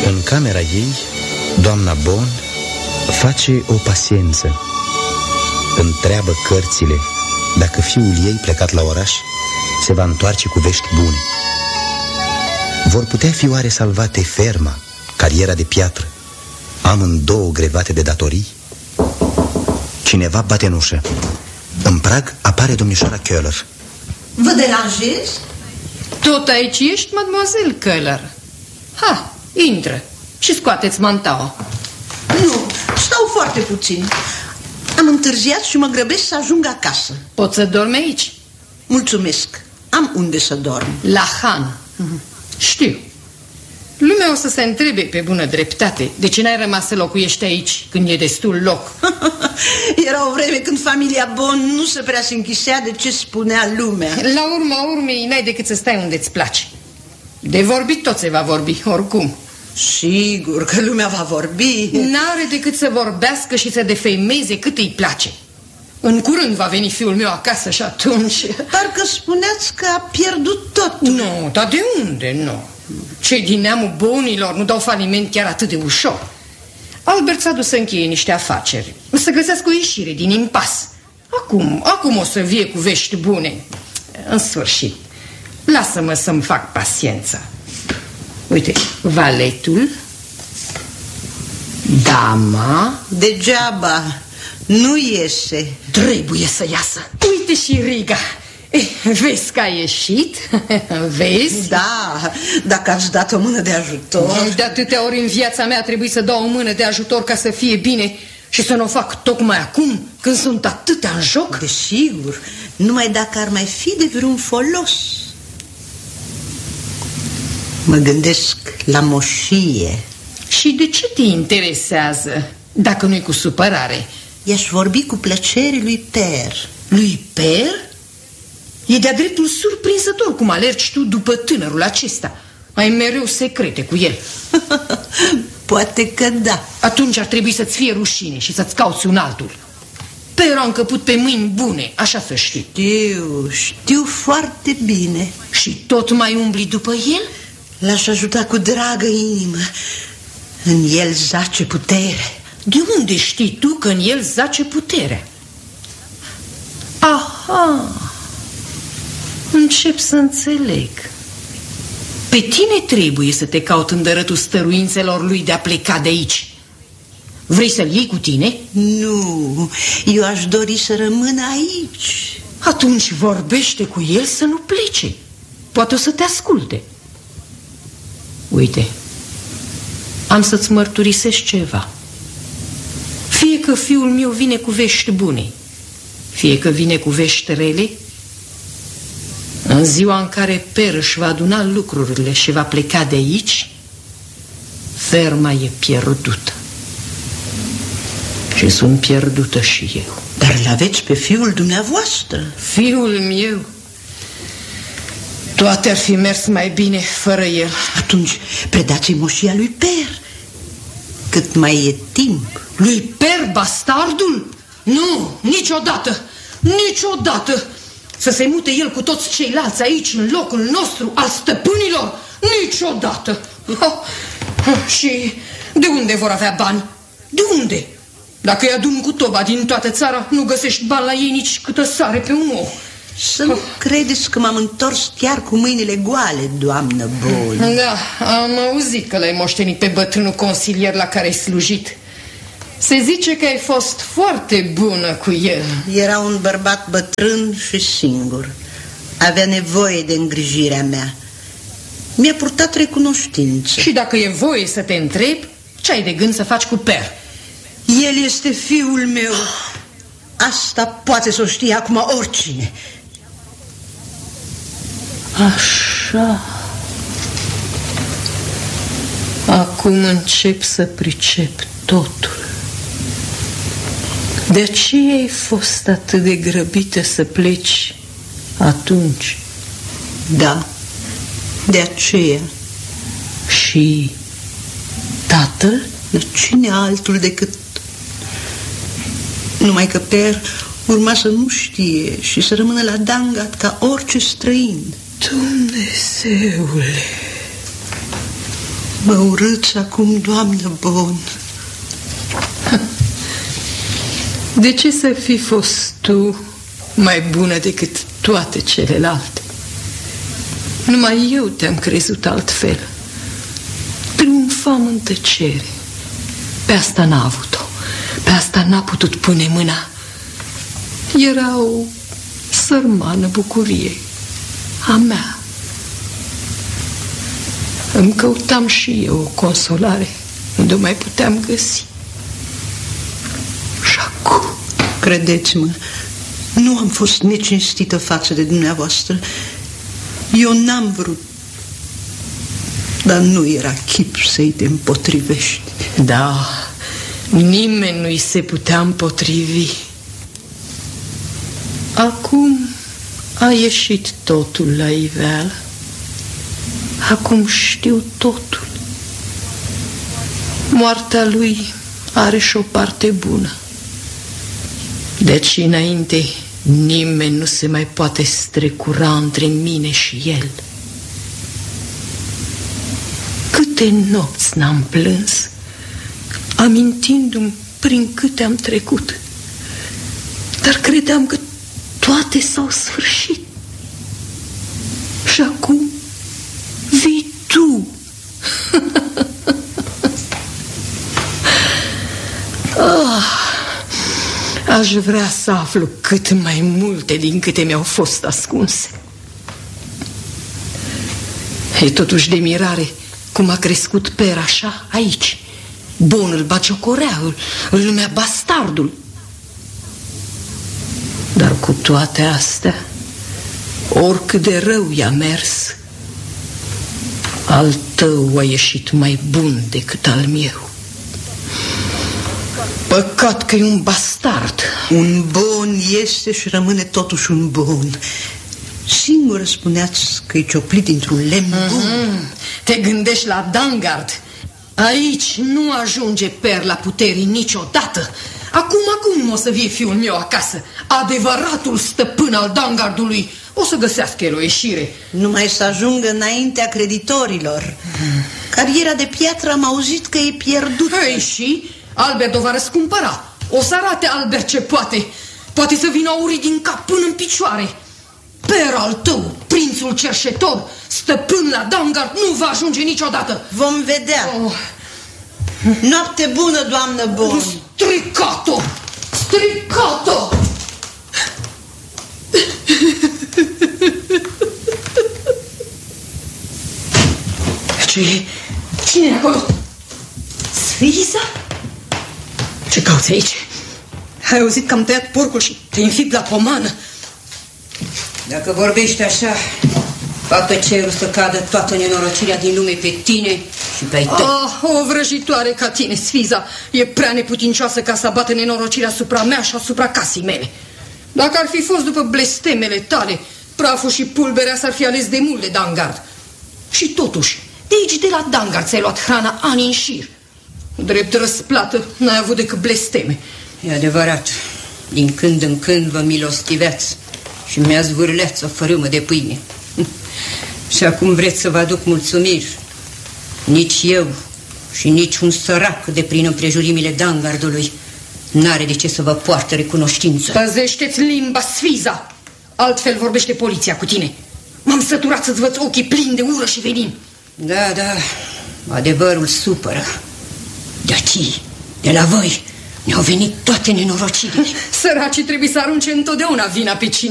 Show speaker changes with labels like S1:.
S1: În camera ei, doamna Bon face o paciență. Întreabă cărțile dacă fiul ei, plecat la oraș, se va întoarce cu vești bune. Vor putea fi oare salvate ferma, cariera de piatră, amândouă grevate de datorii? Cineva bate în ușă. În prag apare domnișoara Köhler.
S2: Vă deranjez?
S3: Tot aici ești, mademoiselle Köhler? Ha, intră și scoateți mantaua.
S2: Nu, stau foarte puțin. Am întârziat și mă grăbesc să ajung acasă.
S3: Poți să dormi aici?
S2: Mulțumesc, am unde să dorm.
S3: La Han. Știu. Lumea o să se întrebe pe bună dreptate de ce n-ai rămas să locuiești aici când e destul loc.
S2: Era o vreme când familia Bon nu se prea se închisea de ce spunea lumea.
S3: La urma urmei n-ai decât să stai unde-ți place. De vorbit tot se va vorbi, oricum.
S2: Sigur că lumea va vorbi.
S3: N-are decât să vorbească și să defăimeze cât îi place. În curând va veni fiul meu acasă și atunci...
S2: Parcă spuneați că a pierdut tot.
S3: Nu, dar de unde? Nu. Cei din neamul Bonilor nu dau faliment chiar atât de ușor. Albert s-a dus să încheie niște afaceri, să găsească o ieșire din impas. Acum o să vie cu vești bune. În sfârșit, lasă-mă să-mi fac paciența. Uite, valetul, dama...
S2: Degeaba, nu iese.
S3: Trebuie să iasă. Uite și Riga. Vezi că a ieșit? Vezi?
S2: Da, dacă ați dat o mână de ajutor.
S3: De atâtea ori în viața mea a trebuit să dau o mână de ajutor ca să fie bine. Și să nu o fac tocmai acum, când sunt atâtea în joc.
S2: Desigur, numai dacă ar mai fi de vreun folos. Mă gândesc la moșie.
S3: Și de ce te interesează, dacă nu-i cu supărare?
S2: I-aș vorbi cu plăcere lui Per.
S3: Lui Per? E de-a dreptul surprinzător cum alergi tu după tânărul acesta. Ai mereu secrete cu el.
S2: Poate că da.
S3: Atunci ar trebui să-ți fie rușine și să-ți cauți un altul. Per a încăput pe mâini bune, așa să știi.
S2: Știu foarte bine.
S3: Și tot mai umbli după el?
S2: L-aș ajuta cu dragă inimă. În el zace putere.
S3: De unde știi tu că în el zace puterea? Aha, încep să înțeleg. Pe tine trebuie să te caut în dărătul stăruințelor lui de a pleca de aici. Vrei să-l iei cu tine?
S2: Nu, eu aș dori să rămân aici.
S3: Atunci vorbește cu el să nu plece. Poate o să te asculte. Uite, am să-ți mărturisesc ceva. Fie că fiul meu vine cu vești bune, fie că vine cu vești rele, în ziua în care Per își va aduna lucrurile și va pleca de aici, ferma e pierdută. Și sunt pierdută și eu.
S2: Dar l-aveți pe fiul dumneavoastră.
S3: Fiul meu? Toate ar fi mers mai bine fără el.
S2: Atunci predați-i moșia lui Per, cât mai e timp.
S3: Lui Per, bastardul? Nu, niciodată, niciodată. Să se mute el cu toți ceilalți aici, în locul nostru, al stăpânilor? Niciodată. Și de unde vor avea bani? De unde? Dacă îi adun cu toba din toată țara, nu găsești bani la ei nici câtă sare pe un ou.
S2: Să nu credeți că m-am întors chiar cu mâinile goale, doamnă Bon.
S3: Da, am auzit că l-ai moștenit pe bătrânul consilier la care ai slujit. Se zice că ai fost foarte bună cu el.
S2: Era un bărbat bătrân și singur. Avea nevoie de îngrijirea mea. Mi-a purtat recunoștință.
S3: Și dacă e voie să te întreb, ce ai de gând să faci cu Per?
S2: El este fiul meu. Asta poate să o știe acum oricine.
S3: Așa. Acum încep să pricep totul. De ce ai fost atât de grăbită să pleci atunci?
S2: Da, de aceea.
S3: Și tatăl?
S2: Cine altul decât... Numai că Per urma să nu știe și să rămână la Dangat ca orice străin.
S3: Dumnezeule!
S2: Mă urâți acum, doamnă Bon.
S3: De ce să fi fost tu mai bună decât toate celelalte? Numai eu te-am crezut altfel. Triumfam în tăcere. Pe asta n-a avut-o. Pe asta n-a putut pune mâna. Era o sărmană bucurie a mea. Îmi căutam și eu o consolare unde o mai puteam găsi. Și acum,
S2: credeți-mă, nu am fost necinstită față de dumneavoastră. Eu n-am vrut, dar nu era chip să-i te împotrivești.
S3: Da, nimeni nu-i se putea împotrivi. Acum a ieșit totul la iveală. Acum știu totul. Moartea lui are și o parte bună. Deci înainte nimeni nu se mai poate strecura între mine și el. Câte nopți n-am plâns, amintindu-mi prin câte am trecut. Dar credeam că toate s-au sfârșit. Și acum vii tu. Aș vrea să aflu cât mai multe din câte mi-au fost ascunse. E totuși de mirare cum a crescut Per așa aici. Bon îl bagiocorea, îl numea bastardul. Dar cu toate astea, oricât de rău i-a mers, al tău a ieșit mai bun decât al meu. Păcat că e un bastard.
S2: Un Bon este și rămâne totuși un Bon. Singură spuneați că e cioplit dintr-un lemn bun.
S3: Te gândești la Dangard. Aici nu ajunge Per la puterii niciodată. Acum o să vie fiul meu acasă. Adevăratul stăpân al Dangardului. O să găsească el o ieșire.
S2: Numai să ajungă înaintea creditorilor. Cariera de piatră am auzit că e pierdută.
S3: Ei, și Albert o va răscumpăra. O să arate Albert ce poate. Poate să vină aurii din cap până în picioare. Per al tău, prințul cerșetor, stăpân la Dangard, nu va ajunge niciodată.
S2: Vom vedea. Noapte bună, doamnă Bon.
S3: Stricato! Stricato! Cine e acolo? Sfiza? Ce cauți aici? Ai auzit că am tăiat porcul și te înfip la pomană.
S4: Dacă vorbești așa, fac pe cerul să cadă toată nenorocirea din lume pe tine și pe ai tăi.
S3: O vrăjitoare ca tine, Sfiza, e prea neputincioasă ca să abată nenorocirea asupra mea și asupra casei mele. Dacă ar fi fost după blestemele tale, praful și pulberea s-ar fi ales de mult de Dangard. Și totuși, de aici de la Dangard ți-ai luat hrana ani în șir. Drept răsplată, n-ai avut decât blesteme.
S4: E adevărat, din când în când vă milostiveați și mi-a zvârleați o fărâmă de pâine. Și acum vreți să vă aduc mulțumiri. Nici eu și nici un sărac de prin împrejurimile Dangardului n-are de ce să vă poartă recunoștință.
S3: Păzește-ți limba, Sfiza, altfel vorbește poliția cu tine. M-am săturat să-ți văd ochii plini de ură și venin.
S4: Da, adevărul supără. De aici, de la voi, ne-au venit toate nenorocirile.
S3: Săracii trebuie să arunce întotdeauna vina pe cine